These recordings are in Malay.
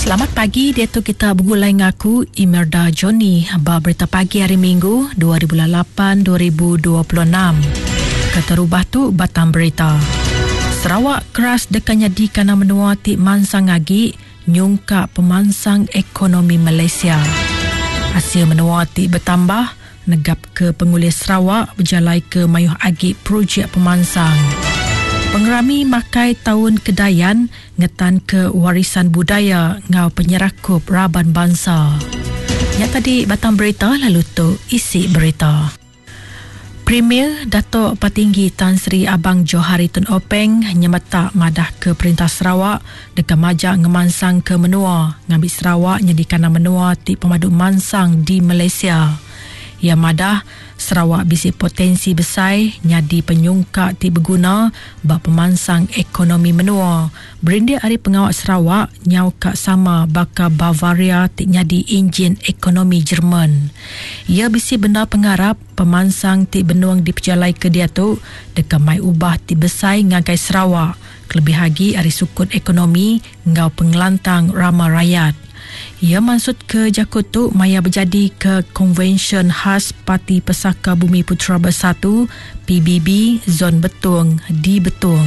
Selamat pagi, dia tu kita bergulai ngaku Imelda Johnny berita pagi hari Minggu 2008-2026. Keterubah tu batang berita. Sarawak keras dekanya di kana menua ti mansang agi nyungka pemansang ekonomi Malaysia. Hasil menua ti bertambah negap ke pengulis Sarawak berjalai ke mayuh agi projek pemansang. Pengerami makai tahun Kedayan ngetan ke warisan budaya ngau penyerakup Raban Bangsa. Yang tadi batang berita lalu tu isi berita. Premier Datuk Petinggi Tan Sri Abang Johari Tun Openg nyemata madah ke Perintah Sarawak dekat majak ngemansang ke menua ngambil Sarawak nyadikana menua ti pemadu mansang di Malaysia. Ia madah Sarawak bisi potensi besar nyadi penyungka ti berguna bak pemansang ekonomi menua. Berindia hari pengawak Sarawak nyau kak sama baka Bavaria ti nyadi enjin ekonomi Jerman. Ia bisi benda pengarap pemansang ti benuang diperjalai ke dia tu dekat mai ubah ti besar ngagai Sarawak. Kelebih lagi hari sukut ekonomi ngau pengelantang ramah rakyat. Ia maksud ke Jakut tu maya berjadi ke Konvensyen Khas Parti Pesaka Bumi Putra Bersatu PBB Zon Betung di Betung.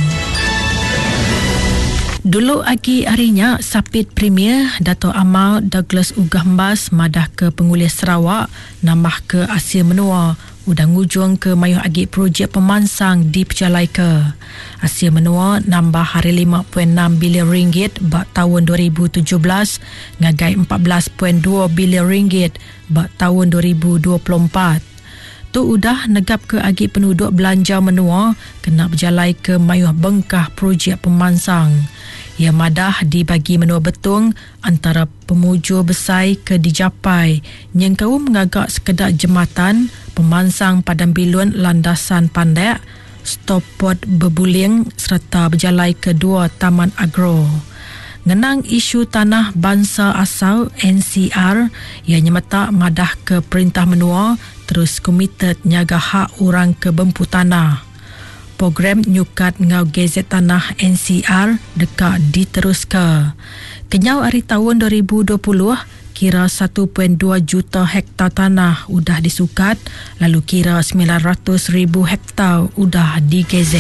Dulu lagi harinya Sapit Premier Dato' Amal Douglas Ugahmbas madah ke pengulis Sarawak nambah ke Asia Menua udang ujung ke mayuh agi projek pemansang di Pejalai ke. Asia Menua nambah hari 5.6 bilion ringgit bak tahun 2017 ngagai 14.2 bilion ringgit bak tahun 2024. Tu udah negap ke agi penduduk belanja menua kena berjalai ke mayuh bengkah projek pemansang. Ia madah dibagi menua betung antara pemujur besar ke dijapai yang kau mengagak sekedar jematan pemansang padang bilun landasan pandai stopot berbuling serta berjalai kedua taman agro. Ngenang isu tanah bangsa asal NCR, ia nyemata madah ke Perintah Menua terus komited nyaga hak orang ke bempu tanah. Program nyukat ngau gazet tanah NCR dekat diterus ke. Kenyau hari tahun 2020, kira 1.2 juta hektar tanah udah disukat, lalu kira 900,000 hektar udah digazet.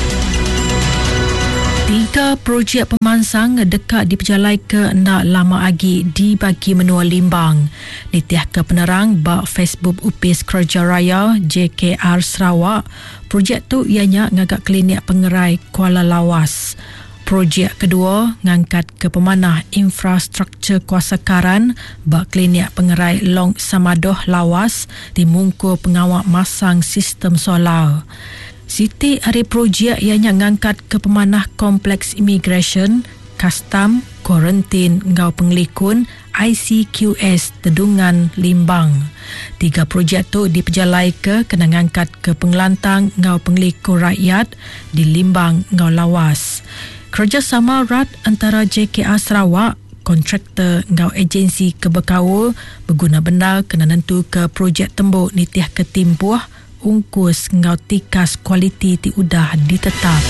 3 projek pemansang dekat diperjalai ke nak lama lagi dibagi menua limbang. Ditiah ke penerang bak Facebook Upis Kerja Raya JKR Sarawak. Projek tu ianya ngagak klinik pengerai Kuala Lawas. Projek kedua ngangkat ke pemanah infrastruktur kuasa karan bak klinik pengerai Long Samadoh Lawas dimungku pengawak masang sistem solar. Siti hari projek ianya ngangkat ke pemanah kompleks imigresen, kastam, kuarantin, ngau penglikun, ICQS, Tedungan, Limbang. 3 projek tu diperjalai ke kena ngangkat ke pengelantang ngau penglikun rakyat di Limbang, ngau Lawas. Kerjasama erat antara JKR Sarawak, kontraktor ngau agensi kebekau berguna benda kena nentu ke projek tembuk nitiah ketimpuh ungkus ngau tikas kualiti ti udah ditetap.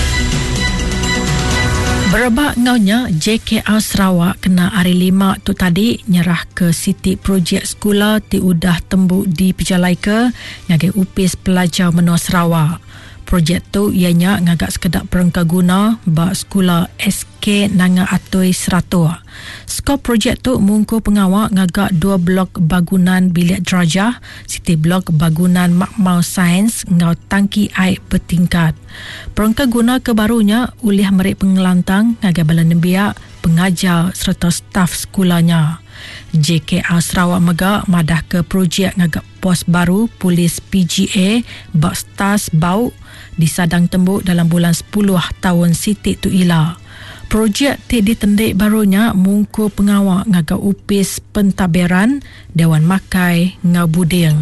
Berebak ngaunya JKR Sarawak kena hari 5 tu tadi nyerah ke Siti projek sekolah ti udah tembuk di Pejalai ke ngagai upis pelajar menua Sarawak. Projek tu ianya ngagak sekedar perengka guna bak sekolah SK Nanga Atoi Seratua. Skop projek tu mungku pengawak ngagak 2 blok bangunan bilik derajah, siti blok bangunan makmal sains ngau tangki air bertingkat. Perengka guna kebarunya ulih merik pengelantang ngagak bala nembiak, pengajar serta staf sekolahnya. JKR Sarawak Megak madah ke projek ngagak pos baru polis PGA bak stas bau disadang tembuk dalam bulan 10 tahun Siti tu ila. Projek ti ditendik barunya mungku pengawak ngagak upis pentadbiran Dewan Makai ngau Buding.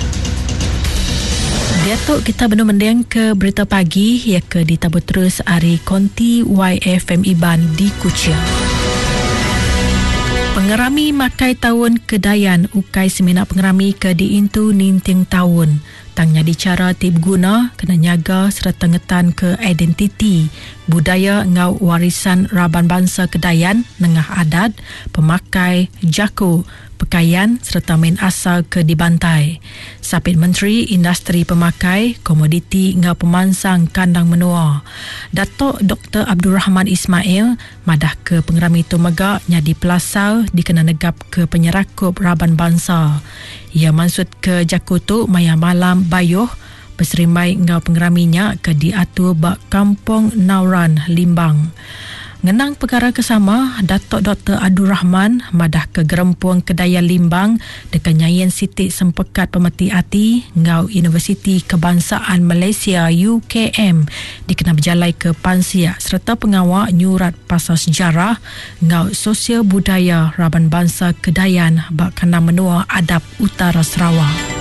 Dia tu kita benar mendeng ke berita pagi ya ke ditabut terus hari konti YFM Iban di Kuching. Pengerami makai tahun Kedayan ukai seminar pengerami ke diintu ninting tahun. Tangnya dicara tip guna kena nyaga serta ngetan ke identiti budaya ngau warisan Raban Bangsa Kedayan nengah adat, pemakai, jaku, pakaian serta main asal ke dibantai. Sapit Menteri Industri Pemakai, Komoditi ngau pemansang kandang menua. Datuk Dr. Abdul Rahman Ismail madah ke pengerami Tumega nyadi pelasau dikena negap ke penyerakup Raban Bangsa. Ia maksud ke Jakutu maya malam bayuh berserimai ngau pengeraminya ke diatur bak Kampung Nauran Limbang. Ngenang perkara kesama, Datuk Dr. Abdul Rahman madah ke Gerempuang Kedaya Limbang dekat nyayan Siti Sempekat Pemeti Ati ngau Universiti Kebangsaan Malaysia UKM dikena berjalai ke Pansia serta pengawal nyurat pasal sejarah ngau sosial budaya Raban Bangsa Kedayan bak Kandang Menua Adab Utara Sarawak.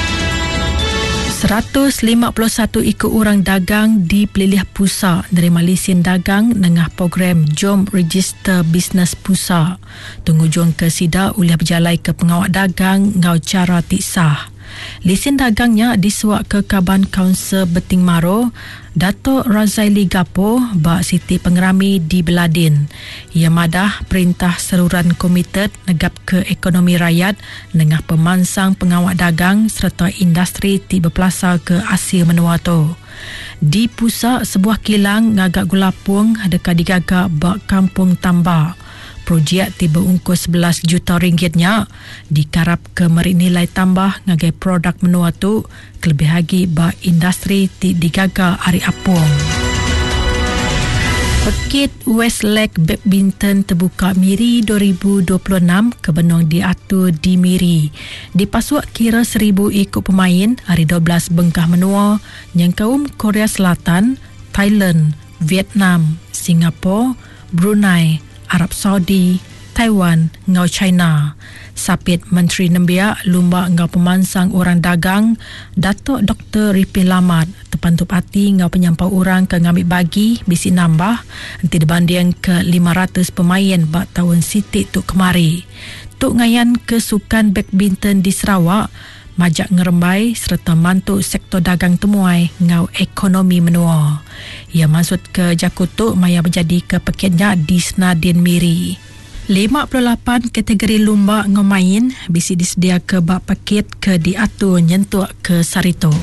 151 ikut orang dagang dipilih pusat nerima lesen dagang nengah program Jom Register Bisnes Pusat. Tungujung ke sida uliah berjalai ke pengawal dagang ngau cara tik sah. Lesen dagangnya disuak ke Kaban Kaunsil Beting Maro, Datuk Razaili Gapo bak Siti Pengerami di Beladin. Ia madah perintah seruran komited negap ke ekonomi rakyat nengah pemansang pengawal dagang serta industri ti berpelasar ke Asia Menua tu. Di pusat sebuah kilang ngagak gulapung dekat digagak bak Kampung Tambak. Projek tiba ungkus 11 juta ringgitnya dikarap ke merik nilai tambah ngagai produk menua tu kelebih lagi bak industri digaga hari apung. Pekit Westlake Badminton terbuka Miri 2026 kebenung diatur di Miri. Dipasuak kira 1,000 ikut pemain hari 12 bengkah menua yang kaum Korea Selatan, Thailand, Vietnam, Singapura, Brunei, Arab Saudi, Taiwan, ngau China. Sapit Menteri Nembia lumba ngau pemansang orang dagang, Datuk Dr. Ripin Lamat terpantup hati ngau penyampau orang ke ngambil bagi bisi nambah nanti dibanding ke 500 pemain bak tahun sitik tu kemari. Tuk ngayan kesukan badminton di Sarawak majak ngerembai serta mantuk sektor dagang temuai ngau ekonomi menua. Ia maksud ke Jakutu maya berjadi ke pekitnya di Senadin Miri. 58 kategori lumba ngau main bisi disedia ke bak pekit ke diatur nyentuk ke Sarito.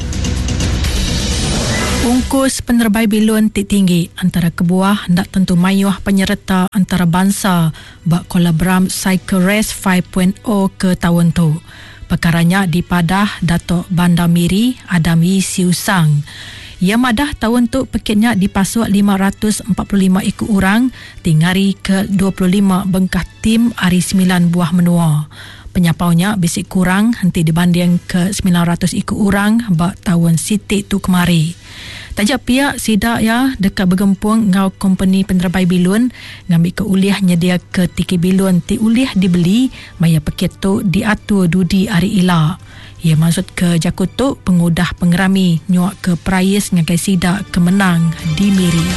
Ungkus penerbai bilun tinggi antara kebuah ndak tentu mayuh penyerta antara bangsa bak kolabram Cycle Race 5.0 ke tahun tu. Perkaranya di Padah Datuk Bandar Miri Adami Siusang. Ia madah tahun tu pekitnya dipasuk 545 ikut orang tingari ke 25 bengkah tim hari 9 buah menua. Penyapaunya bisik kurang henti dibanding ke 900 ikut orang bak tahun sitik tu kemari. Tajak pihak sidak ya dekat bergempung ngau company penerbai bilun ngambil ke uliah nyedia ke tiki bilun ti uliah dibeli maya pekit tu diatur dudi hari ila. Ia maksud ke Jakutu pengudah pengerami nyuak ke prayis ngagai sidak kemenang di Miri.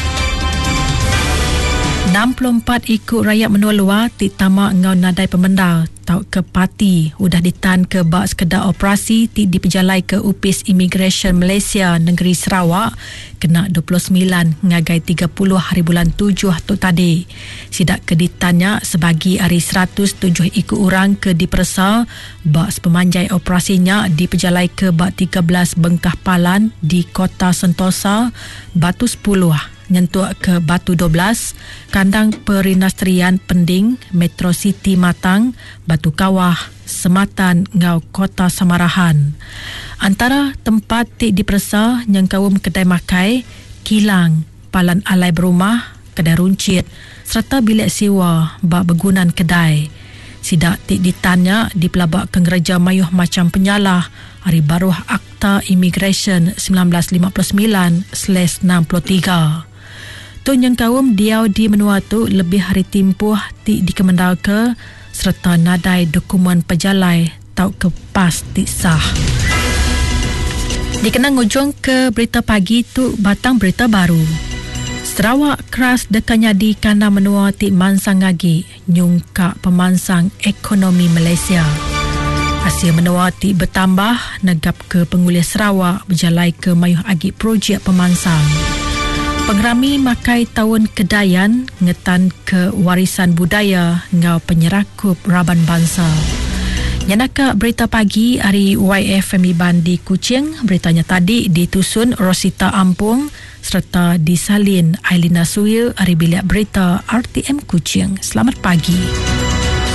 64 ikut rakyat menua luar ti tamak ngau nadai pemendal tau ke parti udah ditan ke bak sekedar operasi ti diperjalai ke Upis Immigration Malaysia Negeri Sarawak kena 29 ngagai 30 hari bulan 7 tu tadi. Sidak ke ditanya sebagi hari 107 ikut orang ke dipersa bak sepemanjai operasinya diperjalai ke bak 13 bengkah palan di Kota Sentosa, Batu 10 nyentuk ke Batu 12, Kandang Perindustrian Pending, Metro City Matang, Batu Kawah, Sematan ngau Kota Samarahan. Antara tempat ti dipersa yang kaum kedai makai, kilang, palan alai berumah, kedai runcit serta bilik sewa bak bergunan kedai. Sidak ti ditanya di pelabak kengereja mayuh macam penyalah hari baruh Akta Immigration 1959/63. Tu yang kaum diau di menua tu lebih hari timpuh ti dikemendal ke serta nadai dokumen pejalai tau ke pas ti sah. Dikenang ujung ke berita pagi tu batang berita baru. Sarawak keras dekanyadi kana menua ti mansang ngagi nyungka pemansang ekonomi Malaysia. Asia menua ti bertambah negap ke pengulis Sarawak berjalai ke mayuh agi projek pemansang. Pengerami makai tahun Kedayan ngetan ke warisan budaya ngau penyerakup Raban Bangsa. Yanaka berita pagi hari YFM Iban di Kuching. Beritanya tadi ditusun Rosita Ampung serta disalin Ailina Suil hari bilik berita RTM Kuching. Selamat pagi.